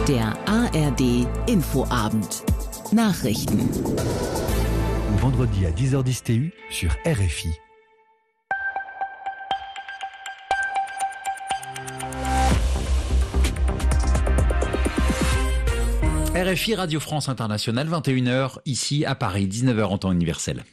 Der ARD Infoabend. Nachrichten. Vendredi à 10h10 TU sur RFI. RFI Radio France Internationale, 21h, ici à Paris, 19h en temps universel.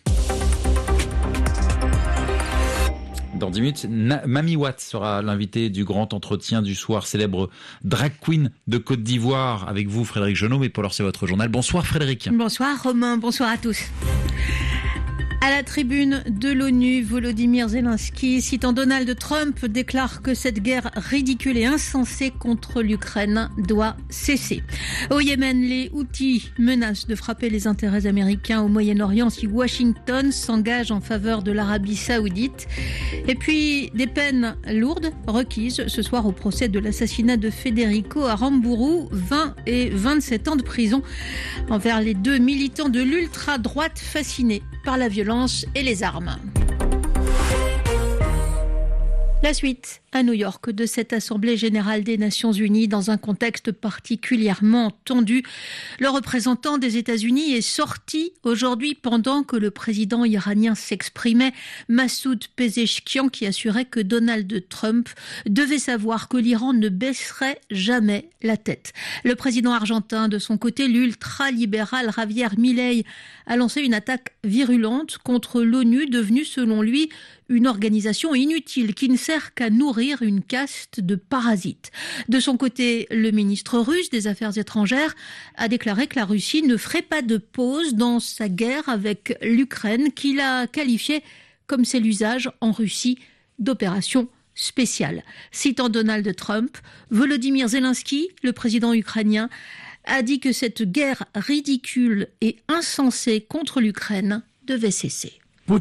Dans 10 minutes, Mami Watt sera l'invité du grand entretien du soir, célèbre drag queen de Côte d'Ivoire. Avec vous, Frédéric Genot, mais pour l'heure, c'est votre journal. Bonsoir Frédéric. Bonsoir Romain, bonsoir à tous. À la tribune de l'ONU, Volodymyr Zelensky, citant Donald Trump, déclare que cette guerre ridicule et insensée contre l'Ukraine doit cesser. Au Yémen, les Houthis menacent de frapper les intérêts américains au Moyen-Orient si Washington s'engage en faveur de l'Arabie Saoudite. Et puis, des peines lourdes requises ce soir au procès de l'assassinat de Federico Aramburu, 20 et 27 ans de prison envers les deux militants de l'ultra-droite fascinés par la violence et les armes. La suite à New York de cette Assemblée générale des Nations Unies dans un contexte particulièrement tendu. Le représentant des États-Unis est sorti aujourd'hui pendant que le président iranien s'exprimait. Massoud Pezeshkian qui assurait que Donald Trump devait savoir que l'Iran ne baisserait jamais la tête. Le président argentin, de son côté, l'ultra-libéral Javier Milei, a lancé une attaque virulente contre l'ONU, devenue selon lui une organisation inutile qui ne sert qu'à nourrir une caste de parasites. De son côté, le ministre russe des Affaires étrangères a déclaré que la Russie ne ferait pas de pause dans sa guerre avec l'Ukraine, qu'il a qualifiée, comme c'est l'usage en Russie, d'opération spéciale. Citant Donald Trump, Volodymyr Zelensky, le président ukrainien, a dit que cette guerre ridicule et insensée contre l'Ukraine devait cesser.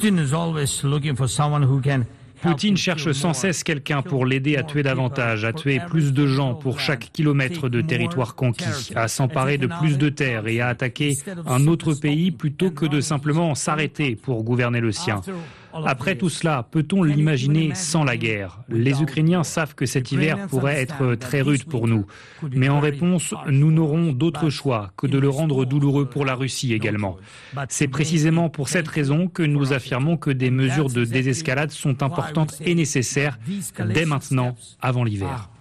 Poutine cherche sans cesse quelqu'un pour l'aider à tuer davantage, à tuer plus de gens pour chaque kilomètre de territoire conquis, à s'emparer de plus de terres et à attaquer un autre pays plutôt que de simplement s'arrêter pour gouverner le sien. Après tout cela, peut-on l'imaginer sans la guerre ? Les Ukrainiens savent que cet hiver pourrait être très rude pour nous. Mais en réponse, nous n'aurons d'autre choix que de le rendre douloureux pour la Russie également. C'est précisément pour cette raison que nous affirmons que des mesures de désescalade sont importantes et nécessaires dès maintenant, avant l'hiver.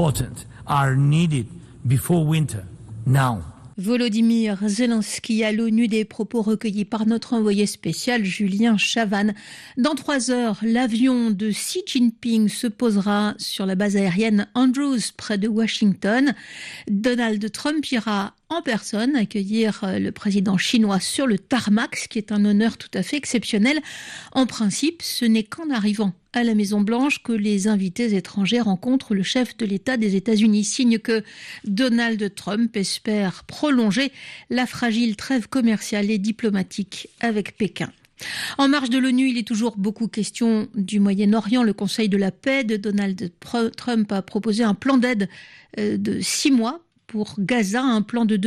Volodymyr Zelensky à l'ONU, des propos recueillis par notre envoyé spécial Julien Chavannes. Dans 3 heures, l'avion de Xi Jinping se posera sur la base aérienne Andrews près de Washington. Donald Trump ira en personne accueillir le président chinois sur le tarmac, ce qui est un honneur tout à fait exceptionnel. En principe, ce n'est qu'en arrivant à la Maison-Blanche que les invités étrangers rencontrent le chef de l'État des États-Unis, signe que Donald Trump espère prolonger la fragile trêve commerciale et diplomatique avec Pékin. En marge de l'ONU, il est toujours beaucoup question du Moyen-Orient. Le Conseil de la paix de Donald Trump a proposé un plan d'aide de 6 mois pour Gaza, un plan de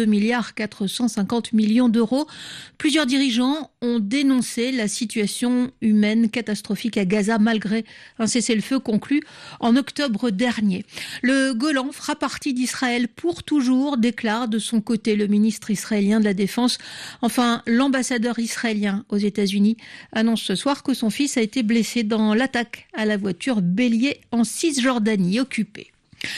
2,450 milliards d'euros. Plusieurs dirigeants ont dénoncé la situation humaine catastrophique à Gaza malgré un cessez-le-feu conclu en octobre dernier. Le Golan fera partie d'Israël pour toujours, déclare de son côté le ministre israélien de la Défense. Enfin, l'ambassadeur israélien aux États-Unis annonce ce soir que son fils a été blessé dans l'attaque à la voiture bélier en Cisjordanie occupée.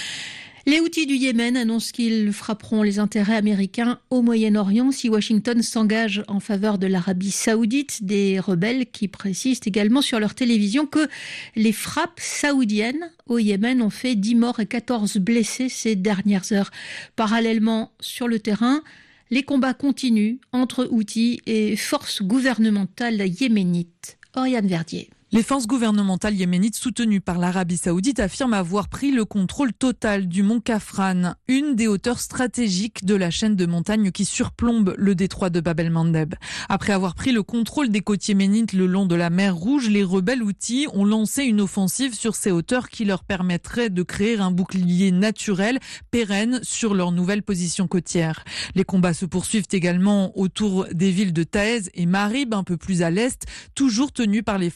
Les Houthis du Yémen annoncent qu'ils frapperont les intérêts américains au Moyen-Orient si Washington s'engage en faveur de l'Arabie Saoudite. Des rebelles qui précisent également sur leur télévision que les frappes saoudiennes au Yémen ont fait 10 morts et 14 blessés ces dernières heures. Parallèlement, sur le terrain, les combats continuent entre Houthis et forces gouvernementales yéménites. Oriane Verdier. Les forces gouvernementales yéménites soutenues par l'Arabie Saoudite affirment avoir pris le contrôle total du mont Kafran, une des hauteurs stratégiques de la chaîne de montagnes qui surplombe le détroit de Bab el-Mandeb. Après avoir pris le contrôle des côtes yéménites le long de la mer Rouge, les rebelles Houthis ont lancé une offensive sur ces hauteurs qui leur permettrait de créer un bouclier naturel pérenne sur leur nouvelle position côtière. Les combats se poursuivent également autour des villes de Taez et Marib, un peu plus à l'est, toujours tenues par les forces gouvernementales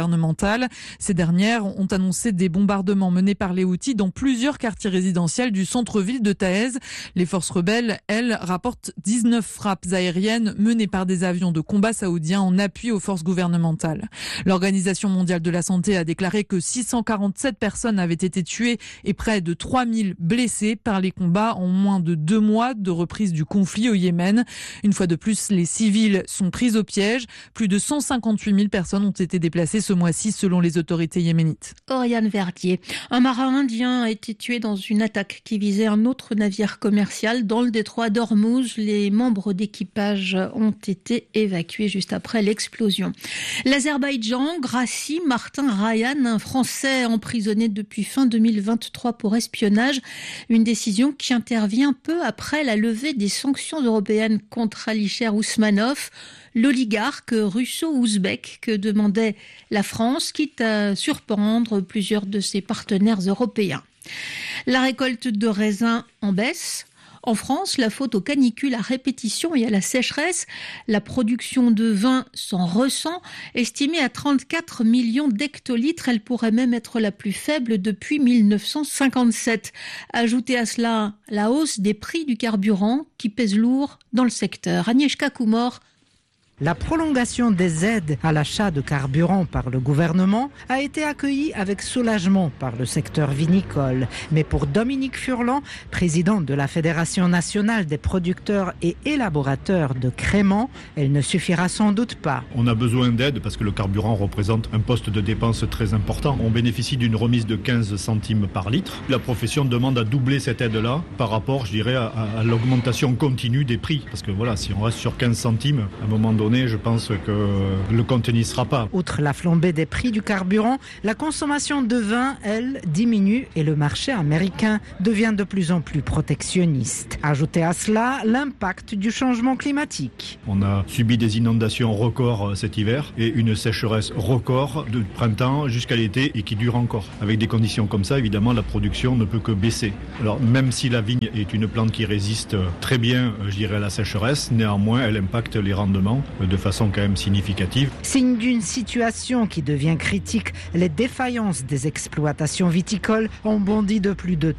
gouvernementales. Ces dernières ont annoncé des bombardements menés par les Houthis dans plusieurs quartiers résidentiels du centre-ville de Taez. Les forces rebelles, elles, rapportent 19 frappes aériennes menées par des avions de combat saoudiens en appui aux forces gouvernementales. L'Organisation mondiale de la santé a déclaré que 647 personnes avaient été tuées et près de 3000 blessées par les combats en moins de 2 mois de reprise du conflit au Yémen. Une fois de plus, les civils sont pris au piège. Plus de 158 000 personnes ont été déplacées ce mois-ci selon les autorités yéménites. Oriane Verdier. Un marin indien a été tué dans une attaque qui visait un autre navire commercial dans le détroit d'Ormuz. Les membres d'équipage ont été évacués juste après l'explosion. L'Azerbaïdjan gracie Martin Rayan, un Français emprisonné depuis fin 2023 pour espionnage. Une décision qui intervient peu après la levée des sanctions européennes contre Alisher Ousmanov, l'oligarque russo-ouzbek que demandait la France, quitte à surprendre plusieurs de ses partenaires européens. La récolte de raisins en baisse. En France, la faute aux canicules à répétition et à la sécheresse, la production de vin s'en ressent. Estimée à 34 millions d'hectolitres, elle pourrait même être la plus faible depuis 1957. Ajoutez à cela la hausse des prix du carburant qui pèse lourd dans le secteur. Agnieszka Kumor. La prolongation des aides à l'achat de carburant par le gouvernement a été accueillie avec soulagement par le secteur vinicole. Mais pour Dominique Furlan, président de la Fédération nationale des producteurs et élaborateurs de créments, elle ne suffira sans doute pas. On a besoin d'aide parce que le carburant représente un poste de dépense très important. On bénéficie d'une remise de 15 centimes par litre. La profession demande à doubler cette aide-là par rapport, je dirais, à l'augmentation continue des prix. Parce que voilà, si on reste sur 15 centimes, à un moment donné, je pense que le compte n'y sera pas. Outre la flambée des prix du carburant, la consommation de vin, elle, diminue et le marché américain devient de plus en plus protectionniste. Ajoutez à cela l'impact du changement climatique. On a subi des inondations records cet hiver et une sécheresse record du printemps jusqu'à l'été et qui dure encore. Avec des conditions comme ça, évidemment, la production ne peut que baisser. Alors, même si la vigne est une plante qui résiste très bien, je dirais, à la sécheresse, néanmoins, elle impacte les rendements de façon quand même significative. Signe d'une situation qui devient critique, les défaillances des exploitations viticoles ont bondi de plus de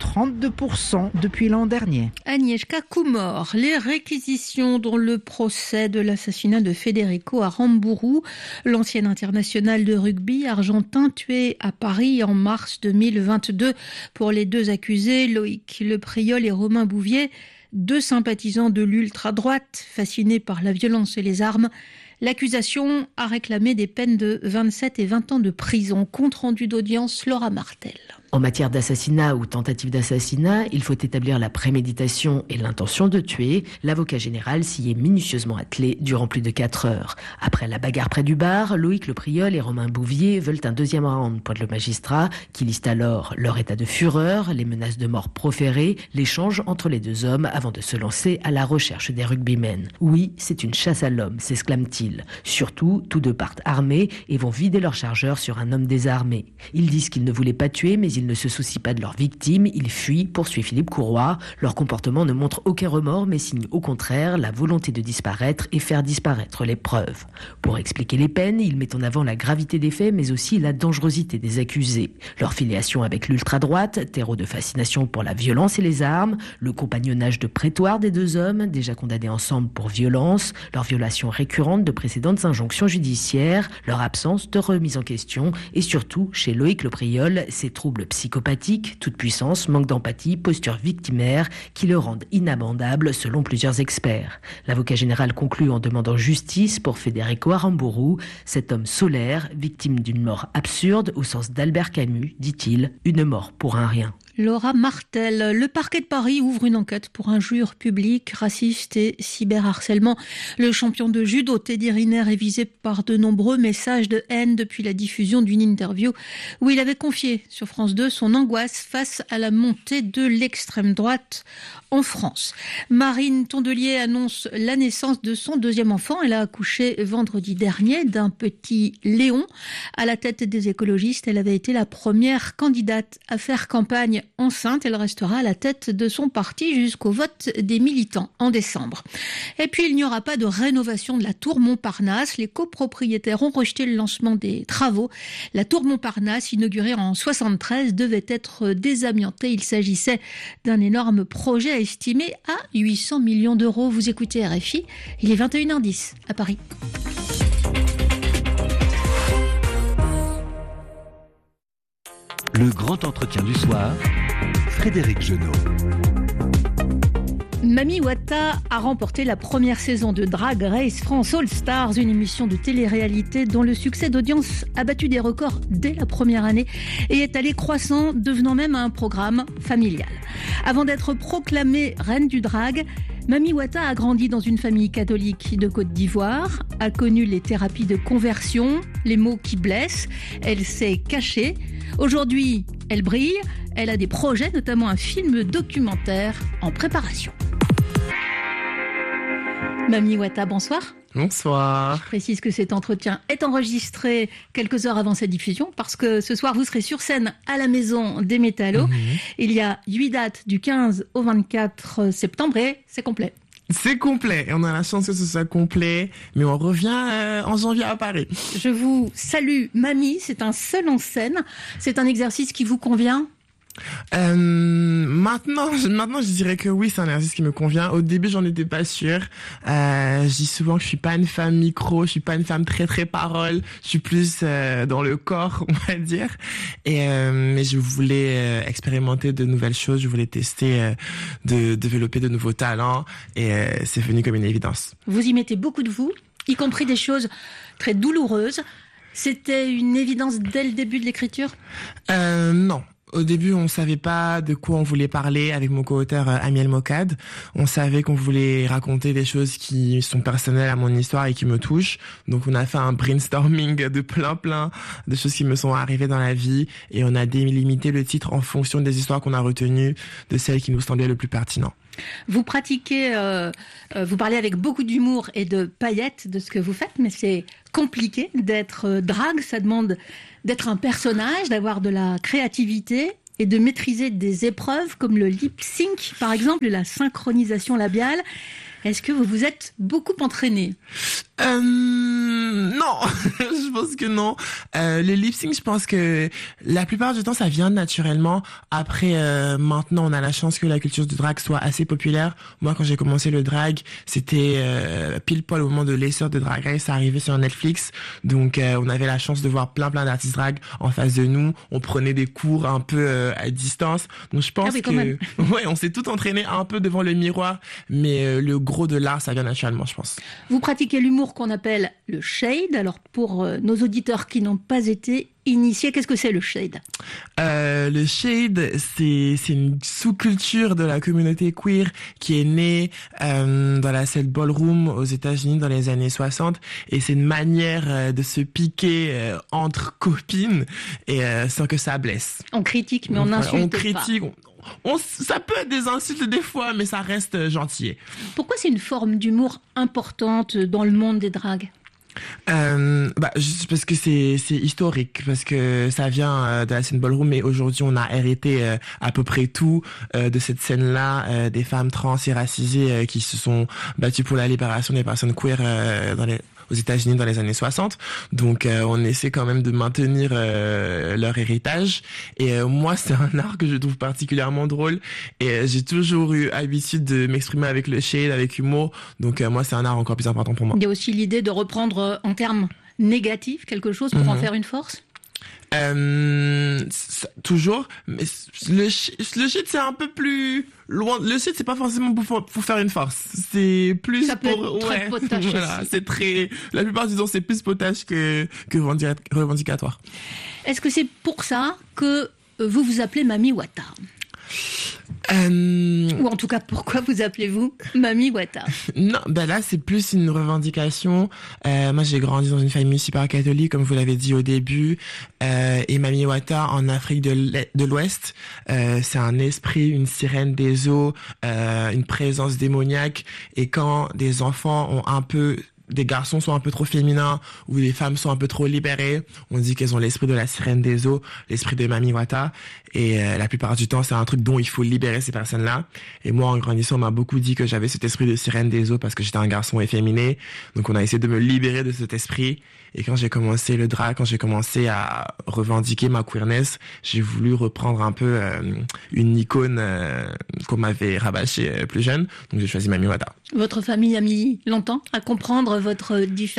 32% depuis l'an dernier. Agnieszka Kumor. Les réquisitions dans le procès de l'assassinat de Federico Aramburu, l'ancien international de rugby argentin tué à Paris en mars 2022. Pour les deux accusés, Loïc Le Priol et Romain Bouvier, deux sympathisants de l'ultra-droite fascinés par la violence et les armes. L'accusation a réclamé des peines de 27 et 20 ans de prison. Compte rendu d'audience, Laura Martel. En matière d'assassinat ou tentative d'assassinat, il faut établir la préméditation et l'intention de tuer. L'avocat général s'y est minutieusement attelé durant plus de 4 heures. Après la bagarre près du bar, Loïc Le Priol et Romain Bouvier veulent un deuxième round, pointe le magistrat, qui liste alors leur état de fureur, les menaces de mort proférées, l'échange entre les deux hommes avant de se lancer à la recherche des rugbymen. Oui, c'est une chasse à l'homme, s'exclament-ils. Surtout, tous deux partent armés et vont vider leur chargeur sur un homme désarmé. Ils disent qu'ils ne voulaient pas tuer, mais ils ne se soucient pas de leurs victimes, ils fuient, poursuit Philippe Courroy. Leur comportement ne montre aucun remords, mais signe au contraire la volonté de disparaître et faire disparaître les preuves. Pour expliquer les peines, il met en avant la gravité des faits, mais aussi la dangerosité des accusés. Leur filiation avec l'ultra-droite, terreau de fascination pour la violence et les armes, le compagnonnage de prétoire des deux hommes, déjà condamnés ensemble pour violence, leur violation récurrente de précédentes injonctions judiciaires, leur absence de remise en question, et surtout, chez Loïc Le Priol, ses troubles psychopathiques, toute puissance, manque d'empathie, posture victimaire, qui le rendent inamendable selon plusieurs experts. L'avocat général conclut en demandant justice pour Federico Aramburu, cet homme solaire, victime d'une mort absurde au sens d'Albert Camus, dit-il, une mort pour un rien. Laura Martel. Le parquet de Paris ouvre une enquête pour injures publiques, raciste et cyberharcèlement. Le champion de judo Teddy Riner est visé par de nombreux messages de haine depuis la diffusion d'une interview où il avait confié sur France 2 son angoisse face à la montée de l'extrême droite en France. Marine Tondelier annonce la naissance de son deuxième enfant. Elle a accouché vendredi dernier d'un petit Léon. À la tête des écologistes, elle avait été la première candidate à faire campagne enceinte, elle restera à la tête de son parti jusqu'au vote des militants en décembre. Et puis, il n'y aura pas de rénovation de la tour Montparnasse. Les copropriétaires ont rejeté le lancement des travaux. La tour Montparnasse, inaugurée en 1973, devait être désamiantée. Il s'agissait d'un énorme projet estimé à 800 millions d'euros. Vous écoutez RFI, il est 21h10 à Paris. Le grand entretien du soir, Frédéric Genot. Mami Wata a remporté la première saison de Drag Race France All Stars, une émission de télé-réalité dont le succès d'audience a battu des records dès la première année et est allé croissant, devenant même un programme familial. Avant d'être proclamée reine du drag, Mami Wata a grandi dans une famille catholique de Côte d'Ivoire, a connu les thérapies de conversion, les mots qui blessent, elle s'est cachée. Aujourd'hui, elle brille, elle a des projets, notamment un film documentaire en préparation. Mami Wata, bonsoir. Bonsoir. Je précise que cet entretien est enregistré quelques heures avant sa diffusion parce que ce soir, vous serez sur scène à la Maison des Métallos. Il y a 8 dates du 15 au 24 septembre et c'est complet. C'est complet et on a la chance que ce soit complet, mais on revient en janvier à Paris. Je vous salue, Mami, c'est un seul en scène. C'est un exercice qui vous convient ? Maintenant, je dirais que oui, c'est un exercice qui me convient. Au début, j'en étais pas sûre. Je dis souvent que je suis pas une femme micro, je suis pas une femme très parole. Je suis plus dans le corps, on va dire. Mais je voulais expérimenter de nouvelles choses. Je voulais tester, de développer de nouveaux talents. Et c'est venu comme une évidence. Vous y mettez beaucoup de vous, y compris des choses très douloureuses. C'était une évidence dès le début de l'écriture ? Non. Au début, on savait pas de quoi on voulait parler avec mon co-auteur Amiel Mokad. On savait qu'on voulait raconter des choses qui sont personnelles à mon histoire et qui me touchent. Donc, on a fait un brainstorming de plein de choses qui me sont arrivées dans la vie et on a délimité le titre en fonction des histoires qu'on a retenues, de celles qui nous semblaient le plus pertinentes. Vous pratiquez, vous parlez avec beaucoup d'humour et de paillettes de ce que vous faites, mais c'est compliqué d'être drague. Ça demande d'être un personnage, d'avoir de la créativité et de maîtriser des épreuves comme le lip sync, par exemple, la synchronisation labiale. Est-ce que vous vous êtes beaucoup entraîné ? Non, je pense que non. Le lip sync, je pense que la plupart du temps, ça vient naturellement. Après, maintenant, on a la chance que la culture du drag soit assez populaire. Moi, quand j'ai commencé le drag, c'était pile poil au moment de l'essor de Drag Race, ça arrivait sur Netflix. Donc, on avait la chance de voir plein d'artistes drag en face de nous. On prenait des cours un peu à distance. Donc, je pense que ouais, on s'est tout entraîné un peu devant le miroir, mais le gros de l'art, ça vient naturellement, je pense. Vous pratiquez l'humour qu'on appelle le shade. Alors, pour nos auditeurs qui n'ont pas été initiés, qu'est-ce que c'est le shade ? Le shade, c'est une sous-culture de la communauté queer qui est née dans la scène ballroom aux États-Unis dans les années 60, et c'est une manière de se piquer entre copines et sans que ça blesse. On critique, mais on n'insulte on critique, pas. Ça peut être des insultes des fois, mais ça reste gentil. Pourquoi c'est une forme d'humour importante dans le monde des dragues ? Juste parce que c'est historique, parce que ça vient de la scène ballroom, mais aujourd'hui on a hérité à peu près tout de cette scène-là, des femmes trans et racisées qui se sont battues pour la libération des personnes queer aux États-Unis dans les années 60. Donc on essaie quand même de maintenir leur héritage. Et moi, c'est un art que je trouve particulièrement drôle. Et j'ai toujours eu habitude de m'exprimer avec le shade, avec humour. Donc moi, c'est un art encore plus important pour moi. Il y a aussi l'idée de reprendre en termes négatifs quelque chose pour en faire une force ? Toujours, mais le shit c'est un peu plus loin. Le shit c'est pas forcément pour faire une force, c'est plus ça peut être très potache. Voilà, c'est très. La plupart du temps c'est plus potache que revendicatoire. Est-ce que c'est pour ça que vous vous appelez Mami Wata ? Ou en tout cas, pourquoi vous appelez-vous Mami Wata ? Non, là c'est plus une revendication. Moi j'ai grandi dans une famille super catholique, comme vous l'avez dit au début, et Mami Wata en Afrique de l'Ouest, c'est un esprit, une sirène des eaux, une présence démoniaque. Et quand des enfants ont des garçons sont un peu trop féminins ou les femmes sont un peu trop libérées, on dit qu'elles ont l'esprit de la sirène des eaux, l'esprit de Mami Wata. Et la plupart du temps, c'est un truc dont il faut libérer ces personnes-là. Et moi, en grandissant, on m'a beaucoup dit que j'avais cet esprit de sirène des eaux parce que j'étais un garçon efféminé. Donc on a essayé de me libérer de cet esprit. Et quand j'ai commencé le drag, quand j'ai commencé à revendiquer ma queerness, j'ai voulu reprendre un peu une icône qu'on m'avait rabâchée plus jeune. Donc j'ai choisi Mami Wata. Votre famille a mis longtemps à comprendre votre différence ?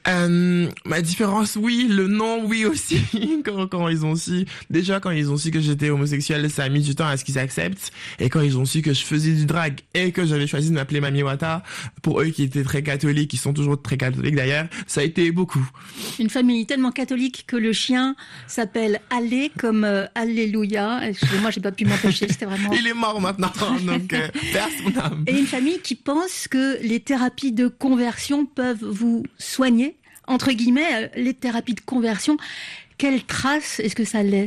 Ma différence, oui, le nom, oui aussi. quand ils ont su que j'étais homosexuel, ça a mis du temps à ce qu'ils acceptent. Et quand ils ont su que je faisais du drag et que j'avais choisi de m'appeler Mami Wata, pour eux qui étaient très catholiques, qui sont toujours très catholiques d'ailleurs, ça a été beaucoup. Une famille tellement catholique que le chien s'appelle Allé comme Alléluia. Excusez-moi, j'ai pas pu m'empêcher, c'était vraiment... Il est mort maintenant, donc perd son âme. Et une famille qui pense que les thérapies de conversion peuvent vous soigner. Entre guillemets, les thérapies de conversion, quelle trace est-ce que ça laisse ?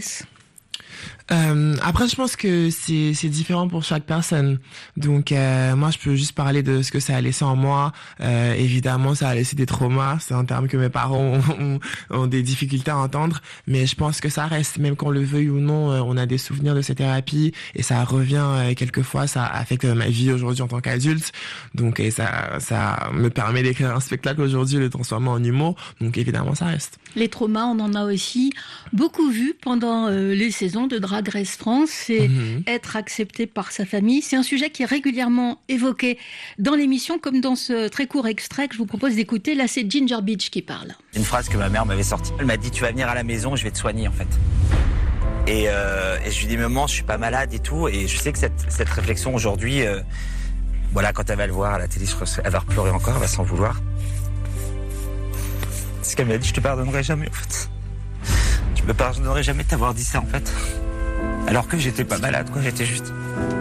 Après, je pense que c'est différent pour chaque personne. Donc, moi, je peux juste parler de ce que ça a laissé en moi. Évidemment, ça a laissé des traumas. C'est un terme que mes parents ont des difficultés à entendre. Mais je pense que ça reste, même qu'on le veuille ou non, on a des souvenirs de ces thérapies et ça revient quelquefois. Ça affecte ma vie aujourd'hui en tant qu'adulte. Donc, et ça me permet d'écrire un spectacle aujourd'hui, le transformer en humour. Donc, évidemment, ça reste. Les traumas, on en a aussi beaucoup vu pendant les saisons de Drag Race France, c'est être accepté par sa famille. C'est un sujet qui est régulièrement évoqué dans l'émission, comme dans ce très court extrait que je vous propose d'écouter. Là, c'est Ginger Beach qui parle. Une phrase que ma mère m'avait sortie. Elle m'a dit, tu vas venir à la maison, je vais te soigner en fait. Et je lui dis, maman, je suis pas malade et tout. Et je sais que cette réflexion aujourd'hui, voilà, quand elle va le voir à la télé, elle va pleurer encore, elle va s'en vouloir. C'est ce qu'elle m'a dit, je te pardonnerai jamais en fait. Je me pardonnerai jamais de t'avoir dit ça en fait. Alors que j'étais pas malade, quoi, j'étais juste...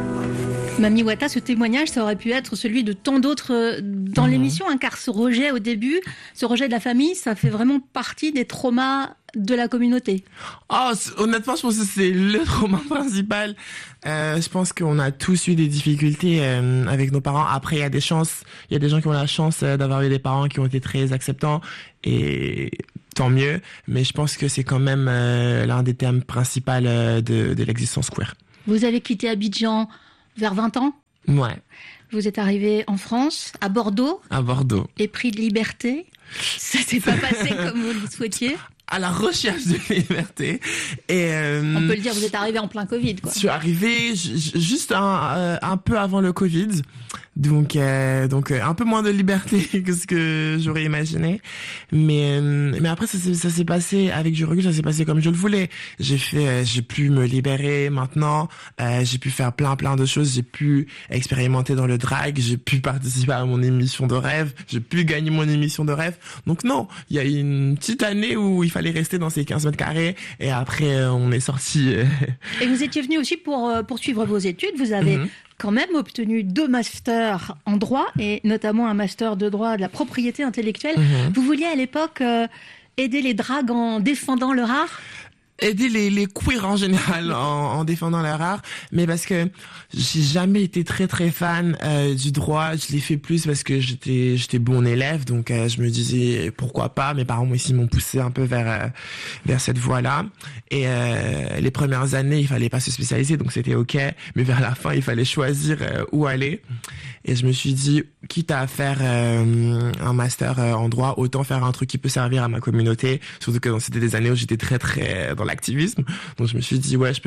Mami Wata, ce témoignage, ça aurait pu être celui de tant d'autres dans l'émission, hein, car ce rejet au début, ce rejet de la famille, ça fait vraiment partie des traumas de la communauté. Oh, honnêtement, je pense que c'est le trauma principal. Je pense qu'on a tous eu des difficultés avec nos parents. Après, il y a des gens qui ont la chance d'avoir eu des parents qui ont été très acceptants et tant mieux. Mais je pense que c'est quand même l'un des thèmes principaux de l'existence queer. Vous avez quitté Abidjan vers 20 ans ? Ouais. Vous êtes arrivé en France, à Bordeaux. À Bordeaux. Épris de liberté. Ça s'est pas passé comme vous le souhaitiez ? À la recherche de liberté. Et on peut le dire, vous êtes arrivé en plein Covid, quoi. Je suis arrivé juste un peu avant le Covid. Donc un peu moins de liberté que ce que j'aurais imaginé. Mais après, ça s'est passé avec du recul, ça s'est passé comme je le voulais. J'ai pu me libérer maintenant. J'ai pu faire plein de choses. J'ai pu expérimenter dans le drag. J'ai pu participer à mon émission de rêve. J'ai pu gagner mon émission de rêve. Donc non, il y a une petite année où il fallait rester dans ces 15 mètres carrés. Et après, on est sorti. Et vous étiez venu aussi pour poursuivre vos études. Vous avez quand même obtenu 2 masters en droit, et notamment un master de droit de la propriété intellectuelle. Vous vouliez à l'époque aider les drags en défendant leur art ? Aider les queers en général en défendant leur art, mais parce que j'ai jamais été très fan du droit. Je l'ai fait plus parce que j'étais bon élève, donc je me disais pourquoi pas. Mes parents aussi m'ont poussé un peu vers cette voie-là. Et les premières années, il fallait pas se spécialiser, donc c'était ok. Mais vers la fin, il fallait choisir où aller. Et je me suis dit, quitte à faire un master en droit, autant faire un truc qui peut servir à ma communauté. Surtout que c'était des années où j'étais très dans l'activisme. Donc je me suis dit, ouais, je peux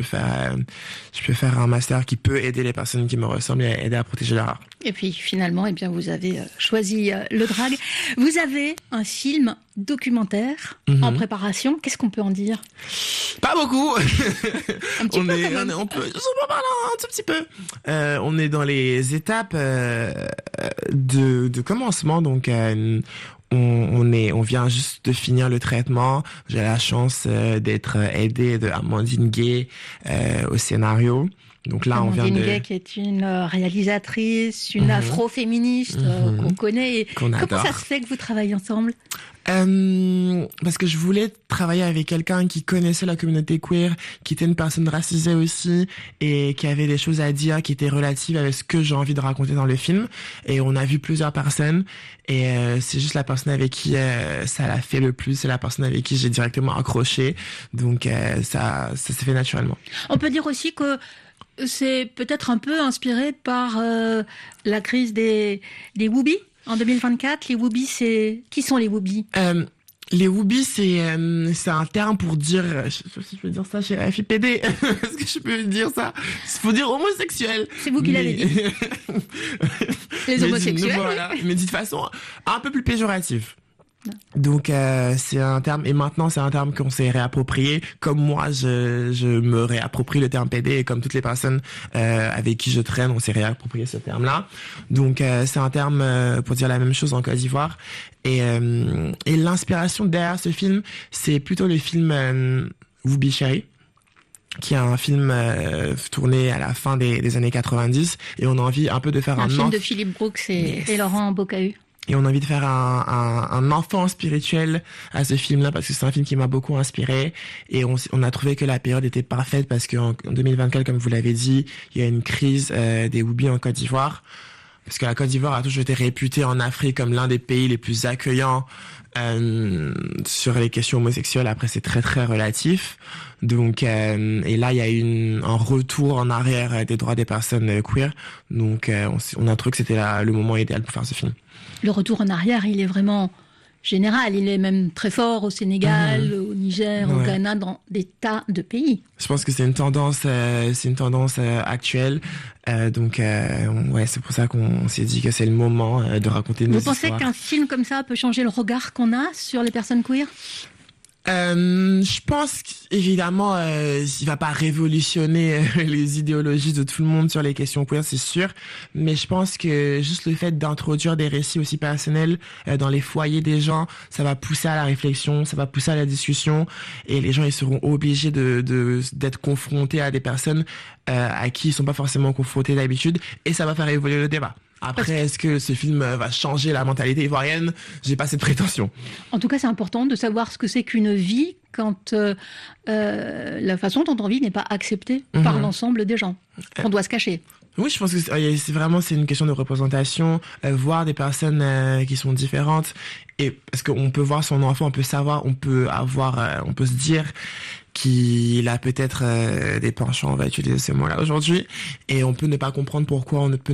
faire un master qui peut aider les personnes qui me ressemblent et aider à protéger leur art. Et puis finalement, eh bien, vous avez choisi le drag. Vous avez un film documentaire en préparation. Qu'est-ce qu'on peut en dire ? Pas beaucoup. Un petit peu quand même. On peut parler un tout petit peu. On est dans les étapes de commencement, donc on vient juste de finir le traitement. J'ai la chance d'être aidé de Amandine Gay au scénario. Donc là, on vient Amandine Gay, qui est une réalisatrice, une afro-féministe qu'on connaît. Et qu'on adore. comment ça se fait que vous travaillez ensemble ? Parce que je voulais travailler avec quelqu'un qui connaissait la communauté queer, qui était une personne racisée aussi, et qui avait des choses à dire qui étaient relatives avec ce que j'ai envie de raconter dans le film. Et on a vu plusieurs personnes, et c'est juste la personne avec qui ça l'a fait le plus, c'est la personne avec qui j'ai directement accroché. Donc ça s'est fait naturellement. On peut dire aussi que c'est peut-être un peu inspiré par la crise des Whoobies en 2024. Les Whoobies, qui sont les Whoobies ? Les Whoobies, c'est un terme pour dire, je sais pas si je peux dire ça chez FIPD, est-ce que je peux dire ça ? Il faut dire homosexuel. C'est vous qui l'avez dit. Les homosexuels. Voilà, mais dit de façon un peu plus péjorative. Donc c'est un terme, et maintenant c'est un terme qu'on s'est réapproprié, comme moi je me réapproprie le terme PD, et comme toutes les personnes avec qui je traîne, on s'est réapproprié ce terme-là. Donc c'est un terme pour dire la même chose en Côte d'Ivoire, et l'inspiration derrière ce film, c'est plutôt le film Whoobie Chérie, qui est un film tourné à la fin des années 90, et on a envie un peu de faire un film de Philippe Brooks et Laurent Bocahu. Et on a envie de faire un enfant spirituel à ce film-là, parce que c'est un film qui m'a beaucoup inspiré. Et on a trouvé que la période était parfaite, parce qu'en 2024, comme vous l'avez dit, il y a une crise des Whoobies en Côte d'Ivoire. Parce que la Côte d'Ivoire a toujours été réputée en Afrique comme l'un des pays les plus accueillants sur les questions homosexuelles. Après, c'est très très relatif. Donc, et là, il y a un retour en arrière des droits des personnes queer. Donc, on a trouvé que c'était le moment idéal pour faire ce film. Le retour en arrière, il est vraiment général. Il est même très fort au Sénégal, au Niger, au Ghana, dans des tas de pays. Je pense que c'est une tendance actuelle. Donc, c'est pour ça qu'on s'est dit que c'est le moment de raconter nos histoires. Vous pensez qu'un film comme ça peut changer le regard qu'on a sur les personnes queer ? Je pense qu'évidemment, il va pas révolutionner les idéologies de tout le monde sur les questions queer, c'est sûr. Mais je pense que juste le fait d'introduire des récits aussi personnels dans les foyers des gens, ça va pousser à la réflexion, ça va pousser à la discussion, et les gens ils seront obligés d'être confrontés à des personnes à qui ils sont pas forcément confrontés d'habitude, et ça va faire évoluer le débat. Après, est-ce que ce film va changer la mentalité ivoirienne ? J'ai pas cette prétention. En tout cas, c'est important de savoir ce que c'est qu'une vie quand la façon dont on vit n'est pas acceptée par l'ensemble des gens. On doit se cacher. Oui, je pense que c'est une question de représentation, voir des personnes qui sont différentes, et parce qu'on peut voir son enfant, on peut savoir, on peut se dire qu'il a peut-être des penchants, on va utiliser ces mots-là aujourd'hui, et on peut ne pas comprendre pourquoi, on ne peut